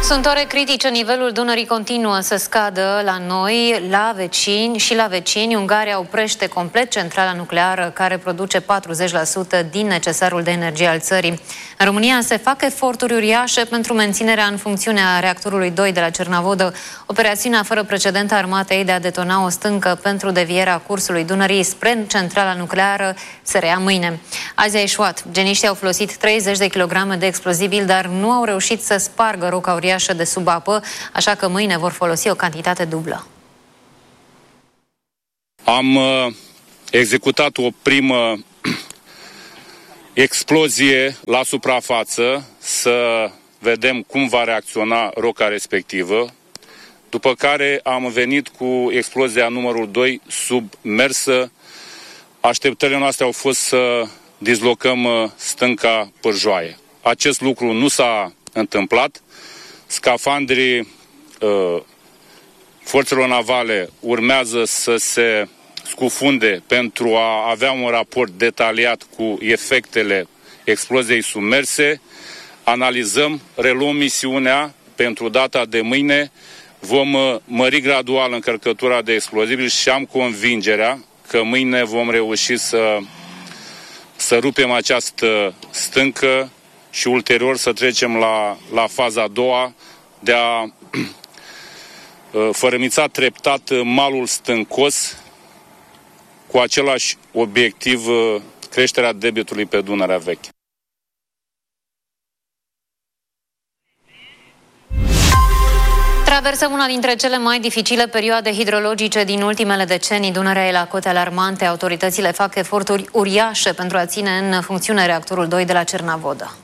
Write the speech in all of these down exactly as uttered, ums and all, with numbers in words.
Sunt ore critice, nivelul Dunării continuă să scadă la noi, la vecini și la vecini. Ungaria oprește complet centrala nucleară care produce patruzeci la sută din necesarul de energie al țării. În România se fac eforturi uriașe pentru menținerea în funcțiune a reactorului doi de la Cernavodă. Operațiunea fără precedent a armatei de a detona o stâncă pentru devierea cursului Dunării spre centrala nucleară se reia mâine. Azi a eșuat. Geniștii au folosit treizeci de kilograme de explozibil, dar nu au reușit să spargă roca uriașă de sub apă, așa că mâine vor folosi o cantitate dublă. Am uh, executat o primă explozie la suprafață să vedem cum va reacționa roca respectivă, după care am venit cu explozia numărul doi submersă. Așteptările noastre au fost să dislocăm uh, stânca Pârjoaie. Acest lucru nu s-a întâmplat. Scafandrii uh, forțelor navale urmează să se scufunde pentru a avea un raport detaliat cu efectele exploziei submerse. Analizăm, reluăm misiunea pentru data de mâine. Vom uh, mări gradual încărcătura de explozibili și am convingerea că mâine vom reuși să, să rupem această stâncă și ulterior să trecem la, la faza a doua de a fărâmița treptat malul stâncos cu același obiectiv, creșterea debitului pe Dunărea Veche. Traversăm una dintre cele mai dificile perioade hidrologice din ultimele decenii. Dunărea e la cote alarmante. Autoritățile fac eforturi uriașe pentru a ține în funcțiune reactorul doi de la Cernavodă.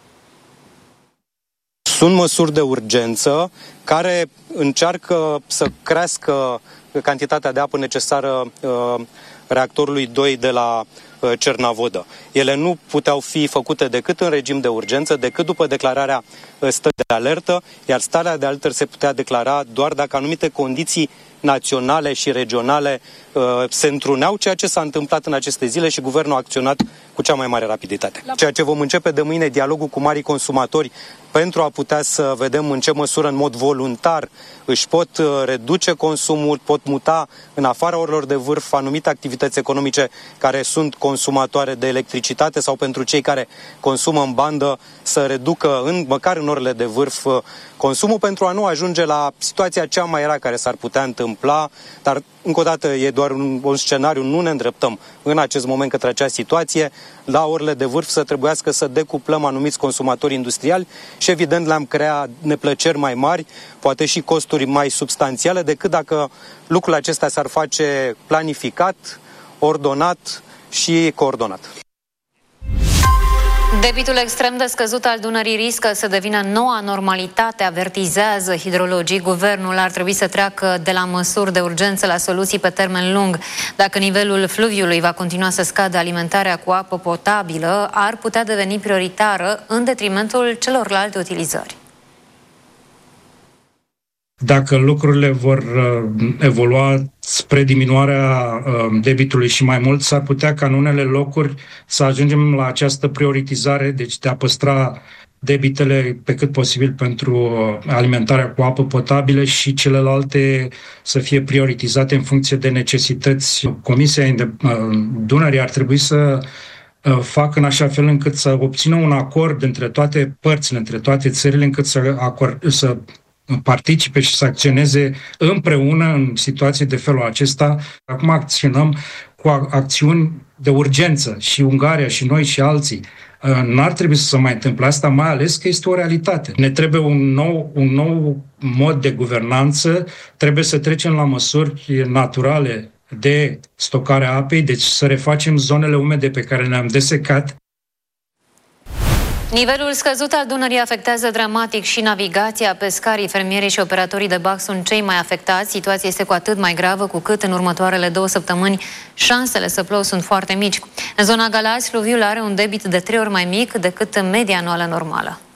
Sunt măsuri de urgență care încearcă să crească cantitatea de apă necesară uh, reactorului doi de la uh, Cernavodă. Ele nu puteau fi făcute decât în regim de urgență, decât după declararea uh, stării de alertă, iar starea de alertă se putea declara doar dacă anumite condiții naționale și regionale uh, se întruneau, ceea ce s-a întâmplat în aceste zile și guvernul a acționat cu cea mai mare rapiditate. Ceea ce vom începe de mâine, dialogul cu marii consumatori, pentru a putea să vedem în ce măsură, în mod voluntar, își pot uh, reduce consumul, pot muta în afara orelor de vârf anumite activități economice care sunt consumatoare de electricitate sau pentru cei care consumă în bandă să reducă, în, măcar în orele de vârf, uh, consumul pentru a nu ajunge la situația cea mai rea care s-ar putea întâmpla, dar încă o dată e doar un, un scenariu, nu ne îndreptăm în acest moment către acea situație. La orele de vârf să trebuiască să decuplăm anumiți consumatori industriali și evident le-am crea neplăceri mai mari, poate și costuri mai substanțiale decât dacă lucrul acesta s-ar face planificat, ordonat și coordonat. Debitul extrem de scăzut al Dunării riscă să devină noua normalitate, avertizează hidrologii. Guvernul ar trebui să treacă de la măsuri de urgență la soluții pe termen lung. Dacă nivelul fluviului va continua să scadă, alimentarea cu apă potabilă ar putea deveni prioritară în detrimentul celorlalte utilizări. Dacă lucrurile vor uh, evolua spre diminuarea uh, debitului și mai mult, s-ar putea ca în unele locuri să ajungem la această prioritizare, deci de a păstra debitele pe cât posibil pentru uh, alimentarea cu apă potabilă și celelalte să fie prioritizate în funcție de necesități. Comisia uh, Dunării ar trebui să uh, facă în așa fel încât să obțină un acord între toate părțile, între toate țările, încât să, acord, să participe și să acționeze împreună în situații de felul acesta. Acum acționăm cu acțiuni de urgență și Ungaria și noi și alții. N-ar trebui să se mai întâmple asta, mai ales că este o realitate. Ne trebuie un nou, un nou mod de guvernanță, trebuie să trecem la măsuri naturale de stocare a apei, deci să refacem zonele umede pe care le-am desecat. Nivelul scăzut al Dunării afectează dramatic și navigația. Pescarii, fermierii și operatorii de bac sunt cei mai afectați. Situația este cu atât mai gravă cu cât în următoarele două săptămâni șansele să plouă sunt foarte mici. În zona Galați, fluviul are un debit de trei ori mai mic decât media anuală normală.